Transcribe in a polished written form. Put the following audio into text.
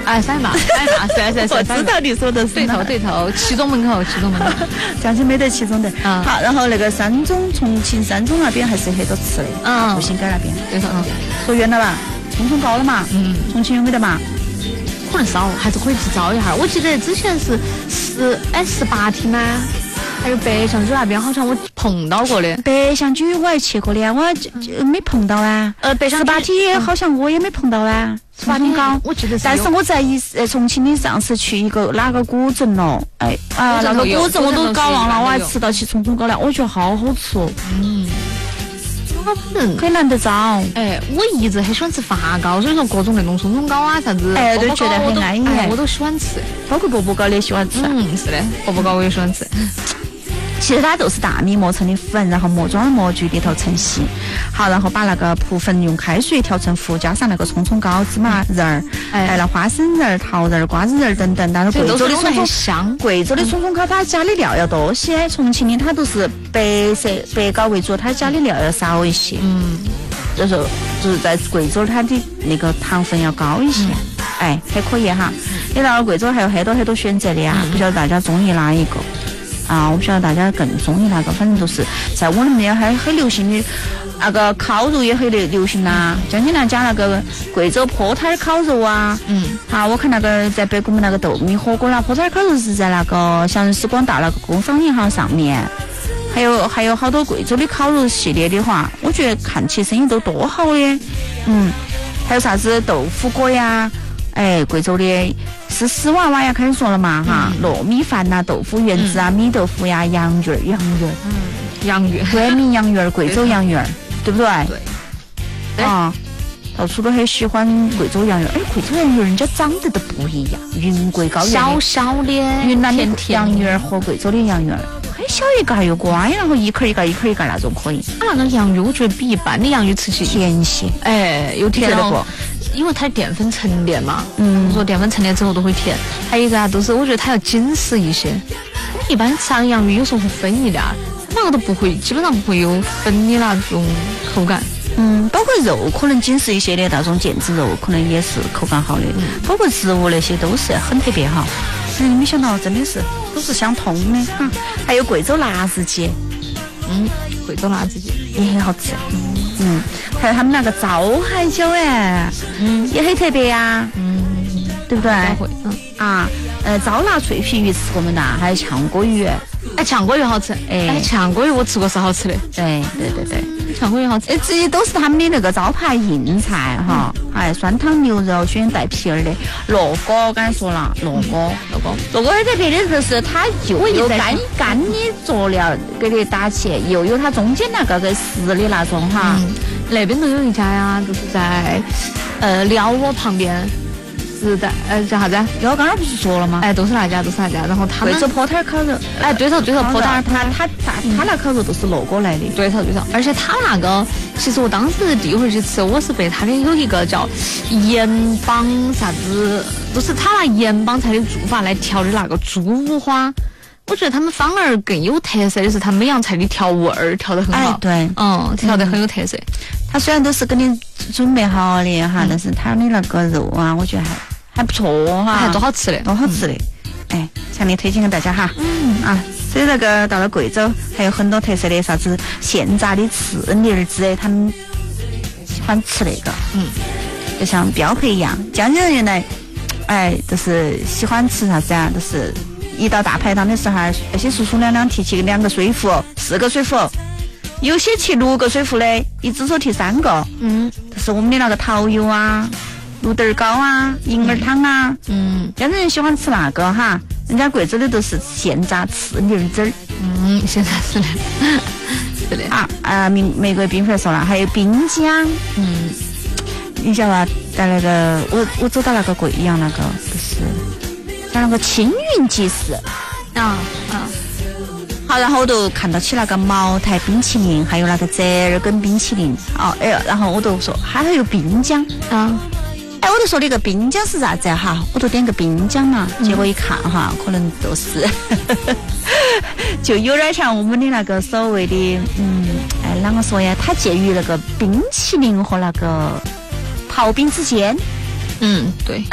哎，塞纳， 我知道你说的是对头，七中门口， 这样就没得七中的。好，然后那个重庆三中那边还是很多吃的，步行街那边。 对头。 说远了吧？重庆高了嘛？重庆有没得嘛？ 可能少，还是可以去找一下。我记得之前是18梯吗？还有北向局那边好像我碰到过的。 北向局我还去过的啊，我没碰到啊。 北向 18梯好像我也没碰到啊。18梯高， 我记得是。 但是我在重庆的上次去一个哪个古镇咯，那个古镇我都搞忘了，我还吃到起重庆高粱，我觉得好好吃哦。可以难得找。 我一直很喜欢吃发糕，所以说各种那种松松糕啊啥子， 都觉得很安逸。 我都喜欢吃， 包括饽饽糕也喜欢吃。 是的，饽饽糕我也喜欢吃。 其实它都是大米磨成的粉，然后磨装模具里头成稀，好，然后把那个蒲粉用开水调成糊，加上那个葱糕、芝麻仁儿，那花生仁儿、桃仁儿、瓜子仁儿等等。但是贵州的葱糕它加的料要多些，重庆的它都是白糕为主，它加的料要少一些。就是在贵州它的那个糖分要高一些，还可以哈。你到了贵州还有很多选择的呀，不晓得大家中意哪一个？我不晓得大家更中意哪个，反正就是在我那边还很流行的那个烤肉也很流行啦。江津南加那个贵州坡摊烤肉啊，我看那个在北拱门那个豆米火锅啦，坡摊烤肉是在那个祥瑞时光大那个工商银行上面，还有好多贵州的烤肉系列的话，我觉得看起生意都多好的。还有啥子豆腐锅呀，贵州的是丝娃娃呀，开始说了嘛哈，糯米饭呐、豆腐圆子啊、米豆腐呀、洋芋儿，关米洋芋儿，贵州洋芋儿，对不对？对。到处都很喜欢贵州洋芋儿，贵州洋芋儿人家长得都不一样，云贵高原小的， 云南的洋芋儿和贵州的洋芋儿，很小一个还有乖，然后一颗一个那种可以。 它那个洋芋我觉得比一般的洋芋吃起甜些， 有甜的。因为它淀粉沉淀嘛，说淀粉沉淀之后都会甜。还有一个都是我觉得它要紧实一些。一般吃的洋芋有时候会分一点，那个都不会，基本上不会有粉的那种口感。 包括肉可能紧实一些的那种腱子肉，可能也是口感好的。包括植物那些都是很特别哈。没想到真的是都是相通的哈。还有贵州辣子鸡， 贵州辣子鸡也很好吃。还有他们那个糟海椒也很特别呀，对不对？糟辣脆皮鱼吃过没得？还有炝锅鱼， 炝锅鱼好吃，炝锅鱼我吃过是好吃的， 对， 炝锅鱼好吃， 这些都是他们的那个招牌硬菜哈。酸汤牛肉选带皮儿的，烙锅刚才说了，烙锅很特别的就是它又有干的佐料给你打起，又有它中间那个实的那种哈。 那边都有一家呀，就是在辽窝旁边，是在叫啥子？ 我刚刚不是说了吗？ 都是那家，然后他们贵州坡摊烤肉， 对头，坡摊他那烤肉都是烙锅来的， 对头，而且他那个，其实我当时第一回去吃，我是被他的有一个叫盐帮啥子，就是他拿盐帮菜的做法来调的那个猪五花。我觉得他们反而更有特色的是，他每样菜的调味儿调得很好。 对， 调得很有特色。 他虽然都是给你准备好的哈，但是他的那个肉啊，我觉得还不错哈， 还多好吃的。 强烈推荐给大家哈。所以那个到了贵州还有很多特色的啥子现炸的刺梨儿之类，他们喜欢吃那个。就像标配一样，江津人原来都是喜欢吃啥子啊，都是。一到大排档的时候，那些叔叔娘娘提起2个水壶、4个水壶，有些提6个水壶的，一只手提3个。就是我们的那个桃油啊、鹿豆糕啊、银耳汤啊。江津人喜欢吃那个哈，人家贵州的都是现榨刺梨汁儿。 现在是的，是的。 玫瑰冰粉说了，还有滨江。你晓得在那个我走到那个贵阳那个不是。那个青云集市好，然后我都看到起那个茅台冰淇淋，还有那个折耳根冰淇淋然后我都说还有滨江我都说那个滨江是啥子哈，我都点个滨江嘛，结果一看哈，可能都是就有点像我们的那个所谓的啷个说呀，它介于那个冰淇淋和那个刨冰之间。 对。